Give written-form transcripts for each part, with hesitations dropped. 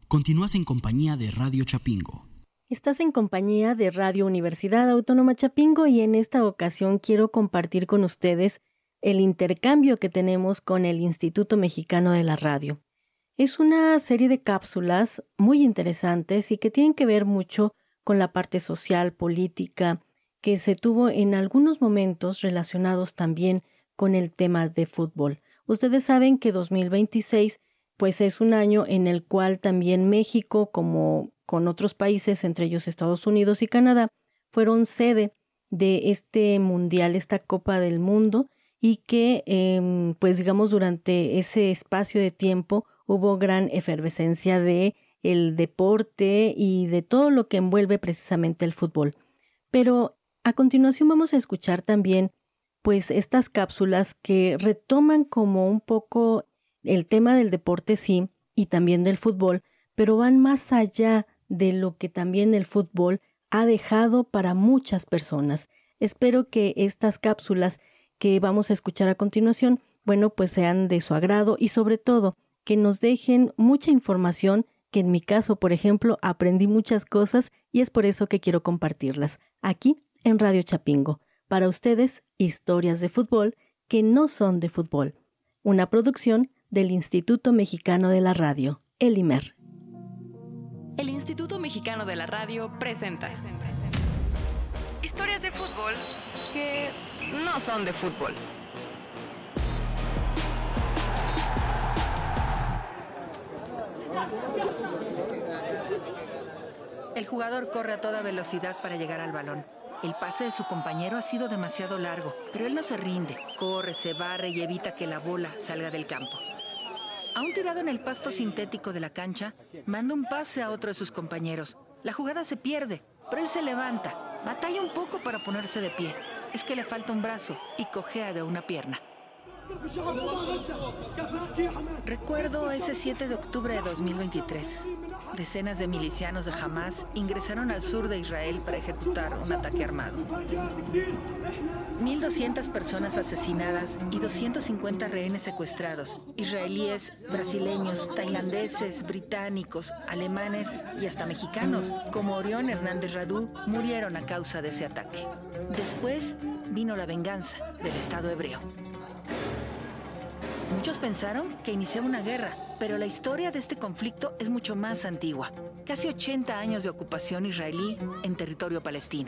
Continúas en compañía de Radio Chapingo. Estás en compañía de Radio Universidad Autónoma Chapingo y en esta ocasión quiero compartir con ustedes el intercambio que tenemos con el Instituto Mexicano de la Radio. Es una serie de cápsulas muy interesantes y que tienen que ver mucho con la parte social, política, que se tuvo en algunos momentos relacionados también con el tema de fútbol. Ustedes saben que 2026 pues es un año en el cual también México, como con otros países, entre ellos Estados Unidos y Canadá, fueron sede de este mundial, esta Copa del Mundo, y que pues digamos durante ese espacio de tiempo hubo gran efervescencia de el deporte y de todo lo que envuelve precisamente el fútbol. Pero a continuación vamos a escuchar también pues estas cápsulas que retoman como un poco el tema del deporte sí y también del fútbol, pero van más allá de lo que también el fútbol ha dejado para muchas personas. Espero que estas cápsulas que vamos a escuchar a continuación, bueno, pues sean de su agrado y sobre todo que nos dejen mucha información que en mi caso, por ejemplo, aprendí muchas cosas y es por eso que quiero compartirlas aquí en Radio Chapingo. Para ustedes, historias de fútbol que no son de fútbol. Una producción del Instituto Mexicano de la Radio, el IMER. El Instituto Mexicano de la Radio presenta historias de fútbol que no son de fútbol. El jugador corre a toda velocidad para llegar al balón. El pase de su compañero ha sido demasiado largo, pero él no se rinde. Corre, se barre y evita que la bola salga del campo. Aún tirado en el pasto sintético de la cancha, manda un pase a otro de sus compañeros. La jugada se pierde, pero él se levanta. Batalla un poco para ponerse de pie. Es que le falta un brazo y cojea de una pierna. Recuerdo ese 7 de octubre de 2023. Decenas de milicianos de Hamas ingresaron al sur de Israel para ejecutar un ataque armado. 1,200 personas asesinadas y 250 rehenes secuestrados. Israelíes, brasileños, tailandeses, británicos, alemanes y hasta mexicanos, como Orión Hernández Radú, murieron a causa de ese ataque. Después vino la venganza del Estado hebreo. Muchos pensaron que iniciaba una guerra, pero la historia de este conflicto es mucho más antigua. Casi 80 años de ocupación israelí en territorio palestino.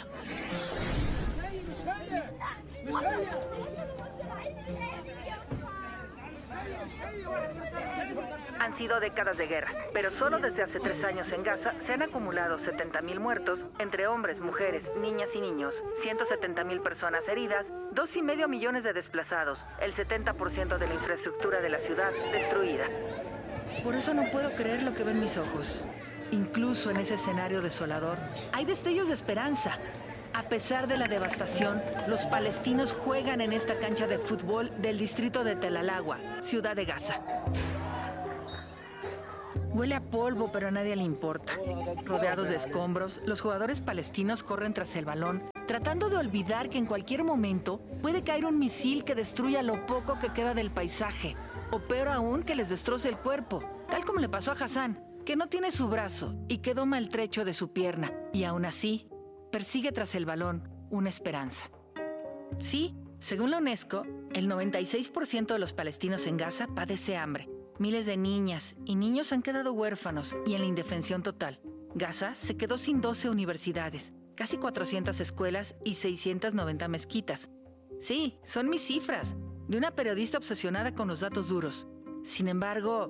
Han sido décadas de guerra, pero solo desde hace 3 años en Gaza se han acumulado 70,000 muertos, entre hombres, mujeres, niñas y niños, 170,000 personas heridas, 2,5 millones de desplazados, el 70% de la infraestructura de la ciudad destruida. Por eso no puedo creer lo que ven mis ojos. Incluso en ese escenario desolador, hay destellos de esperanza. A pesar de la devastación, los palestinos juegan en esta cancha de fútbol del distrito de Tel Al-Awa, ciudad de Gaza. Huele a polvo, pero a nadie le importa. Rodeados de escombros, los jugadores palestinos corren tras el balón, tratando de olvidar que en cualquier momento puede caer un misil que destruya lo poco que queda del paisaje, o peor aún, que les destroce el cuerpo, tal como le pasó a Hassan, que no tiene su brazo y quedó maltrecho de su pierna, y aún así, persigue tras el balón una esperanza. Sí, según la UNESCO, el 96% de los palestinos en Gaza padece hambre. Miles de niñas y niños han quedado huérfanos y en la indefensión total. Gaza se quedó sin 12 universidades, casi 400 escuelas y 690 mezquitas. Sí, son mis cifras, de una periodista obsesionada con los datos duros. Sin embargo,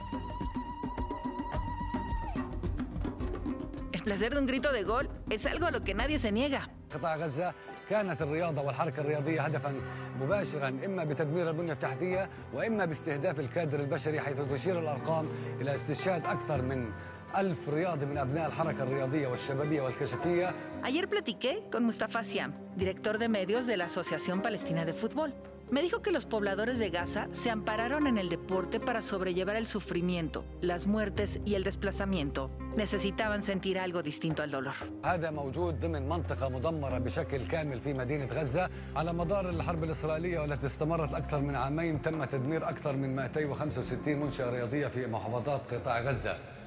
el placer de un grito de gol es algo a lo que nadie se niega. كانت الرياضة والحركة الرياضية هدفا مباشرا إما بتدمير البنية التحتية وإما باستهداف الكادر البشري حيث تشير الأرقام إلى استشهاد أكثر من 1000 رياضي من أبناء الحركة الرياضية والشبابية والكشفية. Ayer platiqué con Mustafa Siam, director de medios de la Asociación Palestina de Fútbol. Me dijo que los pobladores de Gaza se ampararon en el deporte para sobrellevar el sufrimiento, las muertes y el desplazamiento. Necesitaban sentir algo distinto al dolor. هذا موجود ضمن منطقة مدمرة بشكل كامل في مدينة غزة. على مدار الحرب الإسرائيلية والتي استمرت أكثر من عامين تم تدمير أكثر من 265 منشأة رياضية في محافظات قطاع غزة.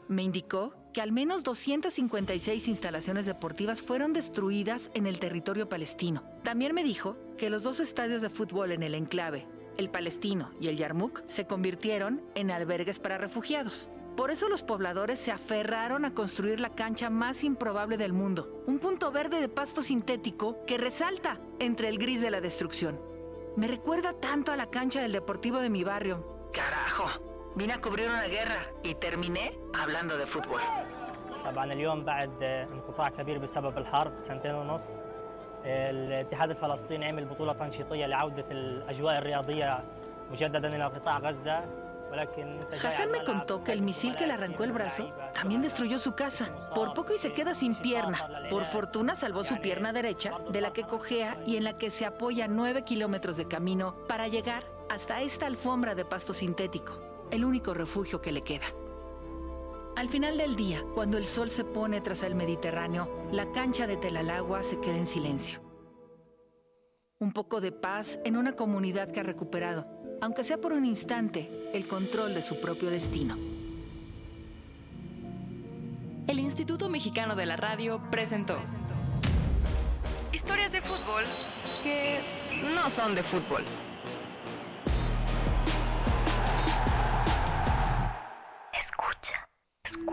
Me indicó que al menos 256 instalaciones deportivas fueron destruidas en el territorio palestino. También me dijo que los 2 estadios de fútbol en el enclave, el Palestino y el Yarmuk, se convirtieron en albergues para refugiados. Por eso los pobladores se aferraron a construir la cancha más improbable del mundo, un punto verde de pasto sintético que resalta entre el gris de la destrucción. Me recuerda tanto a la cancha del Deportivo de mi barrio. ¡Carajo! Vine a cubrir una guerra y terminé hablando de fútbol. طبعا اليوم بعد انقطاع كبير بسبب الحرب 2.5 سنين الاتحاد الفلسطيني عمل بطولة تنشيطية لعودة الأجواء الرياضية مجددا إلى قطاع غزة. Hassan me contó que el misil que le arrancó el brazo también destruyó su casa. Por poco y se queda sin pierna. Por fortuna salvó su pierna derecha, de la que cojea y en la que se apoya 9 kilómetros de camino para llegar hasta esta alfombra de pasto sintético, el único refugio que le queda. Al final del día, cuando el sol se pone tras el Mediterráneo, la cancha de Tel Al-Agua se queda en silencio. Un poco de paz en una comunidad que ha recuperado, aunque sea por un instante, el control de su propio destino. El Instituto Mexicano de la Radio presentó historias de fútbol que no son de fútbol.